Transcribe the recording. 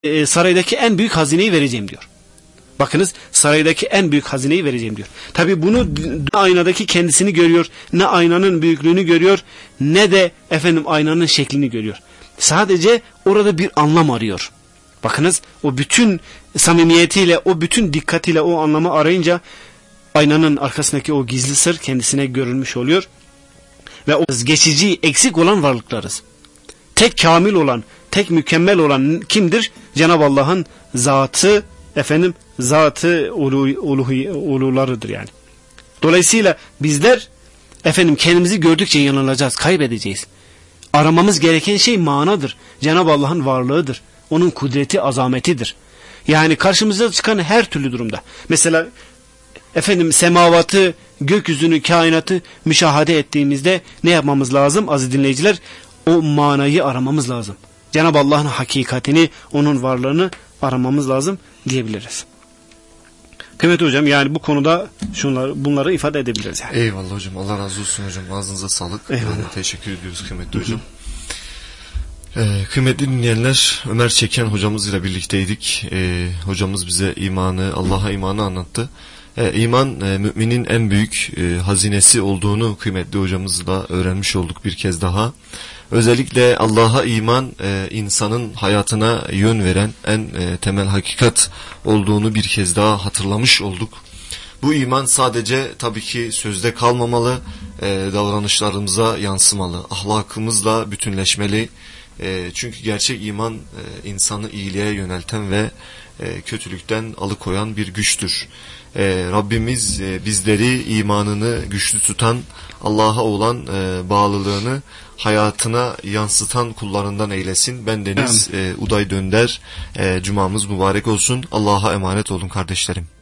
saraydaki en büyük hazineyi vereceğim diyor. Bakınız, saraydaki en büyük hazineyi vereceğim diyor. Tabi bunu aynadaki kendisini görüyor, ne aynanın büyüklüğünü görüyor, ne de aynanın şeklini görüyor. Sadece orada bir anlam arıyor. Bakınız, o bütün samimiyetiyle, o bütün dikkatiyle o anlamı arayınca aynanın arkasındaki o gizli sır kendisine görülmüş oluyor. Ve o geçici, eksik olan varlıklarız. Tek kamil olan, tek mükemmel olan kimdir? Cenab-ı Allah'ın zatı, zatı ulularıdır yani. Dolayısıyla bizler kendimizi gördükçe yanılacağız, kaybedeceğiz. Aramamız gereken şey manadır. Cenab-ı Allah'ın varlığıdır. Onun kudreti, azametidir. Yani karşımıza çıkan her türlü durumda. Mesela semavatı, gökyüzünü, kainatı müşahede ettiğimizde ne yapmamız lazım aziz dinleyiciler? O manayı aramamız lazım. Cenab-ı Allah'ın hakikatini, onun varlığını aramamız lazım diyebiliriz. Kıymetli hocam, yani bu konuda bunları ifade edebiliriz yani. Eyvallah hocam, Allah razı olsun hocam, ağzınıza sağlık. Teşekkür ediyoruz kıymetli hocam. Kıymetli dinleyenler, Ömer Çeken hocamız ile birlikteydik. Hocamız bize Allah'a imanı anlattı. İman müminin en büyük hazinesi olduğunu kıymetli hocamızla öğrenmiş olduk bir kez daha. Özellikle Allah'a iman insanın hayatına yön veren en temel hakikat olduğunu bir kez daha hatırlamış olduk. Bu iman sadece tabii ki sözde kalmamalı, davranışlarımıza yansımalı, ahlakımızla bütünleşmeli. Çünkü gerçek iman insanı iyiliğe yönelten ve kötülükten alıkoyan bir güçtür. Rabbimiz bizleri imanını güçlü tutan, Allah'a olan bağlılığını hayatına yansıtan kullarından eylesin. Bendeniz Uday Dönder. Cumamız mübarek olsun. Allah'a emanet olun kardeşlerim.